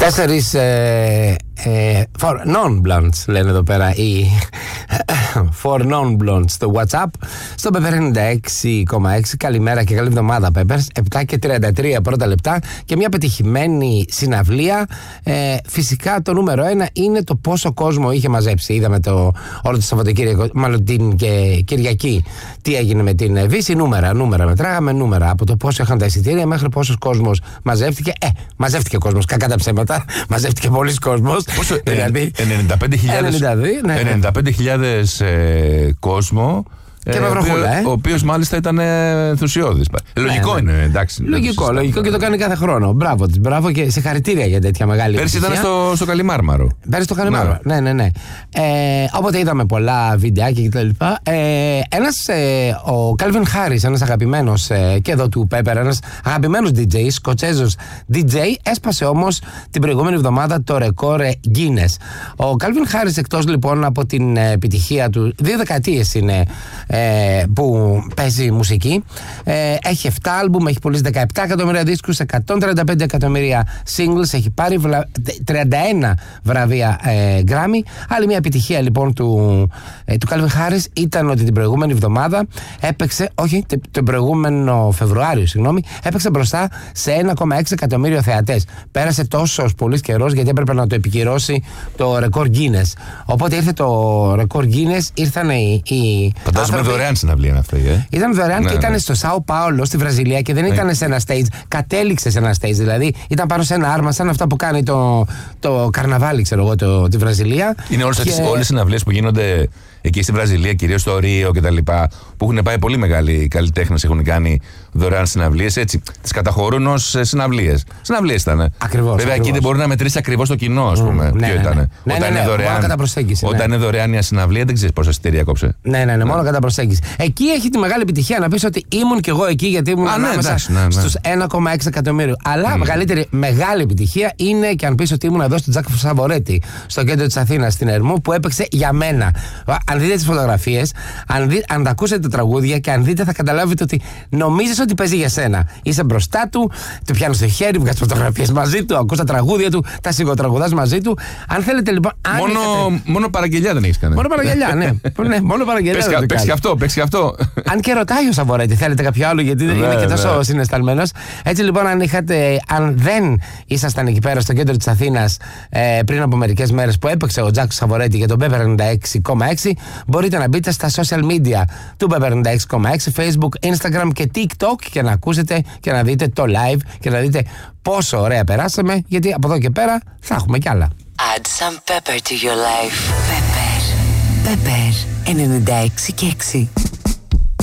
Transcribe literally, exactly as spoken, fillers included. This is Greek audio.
Τέσσερις ε, ε, for non-blondes λένε εδώ πέρα, οι for non-blondes στο WhatsApp, στο Pepper ενενήντα έξι κόμμα έξι. Καλημέρα και καλή εβδομάδα Peppers. επτά και τριάντα τρία πρώτα λεπτά και μια πετυχημένη συναυλία. ε, Φυσικά το νούμερο ένα είναι το πόσο κόσμο είχε μαζέψει. Είδαμε το όλο το Σαββατοκύριακο, μάλλον την και Κυριακή, τι έγινε με την Βύση. Νούμερα, νούμερα μετράγαμε, νούμερα από το πόσο είχαν τα εισιτήρια μέχρι πόσος κόσμος μαζεύτηκε. Ε, μαζεύτηκε κόσμος, κακά τα ψέματα. Μαζεύτηκε πολλοί κόσμος. Πόσο, δηλαδή, ενενήντα πέντε χιλιάδες ναι, ναι. ενενήντα πέντε χιλιάδες ε, κόσμο. Και με βροχούλα, ε. Ο οποίος μάλιστα ήταν ενθουσιώδης. Λογικό ναι, ναι. είναι, εντάξει. Λογικό, λογικό και το κάνει κάθε χρόνο. Μπράβο της, μπράβο και συγχαρητήρια για τέτοια μεγάλη Πέρσι επιτυχία. ήταν στο, στο Καλιμάρμαρο. Πέρσι στο Καλιμάρμαρο. Ναι, ναι, ναι. ναι. Ε, οπότε είδαμε πολλά βιντεάκια κτλ. Ε, ένας, ε, ο Calvin Harris, ένας αγαπημένος ε, και εδώ του Pepper, ένας αγαπημένος ντι τζέι, σκοτσέζος ντι τζέι, έσπασε όμως την προηγούμενη εβδομάδα το ρεκόρ Guinness. Ο Calvin Harris, εκτός λοιπόν από την επιτυχία του, δύο δεκαετίες είναι που παίζει μουσική, ε, έχει επτά άλμπουμ, έχει πουλήσει δεκαεπτά εκατομμύρια δίσκους, εκατόν τριάντα πέντε εκατομμύρια singles, έχει πάρει βλα... τριάντα ένα βραβεία ε, Grammy. Άλλη μια επιτυχία λοιπόν του, ε, του Calvin Harris ήταν ότι την προηγούμενη εβδομάδα έπαιξε, όχι, τον προηγούμενο Φεβρουάριο, συγγνώμη, έπαιξε μπροστά σε ένα κόμμα έξι εκατομμύριο θεατές. Πέρασε τόσο πολύ καιρός γιατί έπρεπε να το επικυρώσει το ρεκόρ Guinness. Οπότε ήρθε το ρεκόρ Guinness, ήρθαν οι. οι Φαντάζομαι δωρεάν συναυλία είναι αυτή, ε. Ήταν δωρεάν ναι, και ήταν ναι. στο Σάο Πάολο, στη Βραζιλία, και δεν ναι. ήταν σε ένα stage. Κατέληξε σε ένα stage, δηλαδή ήταν πάνω σε ένα άρμα, σαν αυτά που κάνει το, το καρναβάλι, ξέρω εγώ, το, τη Βραζιλία. Είναι όλες και... οι συναυλίες που γίνονται εκεί στη Βραζιλία, κυρίως στο Ρίο και τα λοιπά, που έχουν πάει πολύ μεγάλοι καλλιτέχνες, έχουν κάνει δωρεάν συναυλίες, έτσι. Τις καταχωρούν ως συναυλίες. Συναυλίες ήταν. Ακριβώς. Βέβαια, εκεί δεν μπορεί να μετρήσει ακριβώς το κοινό, ας πούμε. Mm, ναι, ποιο ναι, ήταν. Ναι, όταν ναι, ναι, είναι δωρεάν, κατά προσέγγιση, όταν ναι. είναι δωρεάν μια συναυλία, δεν ξέρεις πόσα εισιτήρια κόψε. Ναι, ναι, ναι, ναι, μόνο κατά προσέγγιση. Εκεί έχει τη μεγάλη επιτυχία να πεις ότι ήμουν κι εγώ εκεί, γιατί ήμουν ανάμεσα ναι, ναι, ναι. στους ένα κόμμα έξι εκατομμύριο. Αλλά mm. μεγαλύτερη μεγάλη επιτυχία είναι και αν πεις ότι ήμουν εδώ στο Τζάκο Σαβορέτη, στο κέντρο της Αθήνας, στην Ερμού, που έπαιξε για μένα. Αν δείτε τις φωτογραφίες, αν, δει, αν τα ακούσετε τα τραγούδια και αν δείτε, θα καταλάβετε ότι νομίζεις ότι παίζει για σένα. Είσαι μπροστά του, του πιάνεις στο χέρι, βγάζεις φωτογραφίες μαζί του, ακούς τα τραγούδια του, τα σιγοτραγουδάς μαζί του. Αν θέλετε λοιπόν. Αν μόνο, είχατε... μόνο παραγγελιά δεν έχεις κάνει. Μόνο παραγγελιά, ναι. ναι μόνο παραγγελιά. Παίξει και αυτό, παίξει και αυτό. Αν και ρωτάει ο Σαβορέτη, θέλετε κάποιο άλλο, γιατί δεν είναι και τόσο συναισθαλμένος. Έτσι λοιπόν, αν, είχατε, αν δεν ήσασταν εκεί πέρα στο κέντρο της Αθήνας ε, πριν από μερικές μέρες που έπαιξε ο Τζάκος Σαβορέτη για τον Pepper ενενήντα έξι κόμμα έξι, μπορείτε να μπείτε στα social media του Pepper ενενήντα έξι κόμμα έξι, Facebook, Instagram και TikTok και να ακούσετε και να δείτε το live και να δείτε πόσο ωραία περάσαμε, γιατί από εδώ και πέρα θα έχουμε κι άλλα. Add some pepper to your life. Pepper. Pepper ενενήντα έξι και έξι.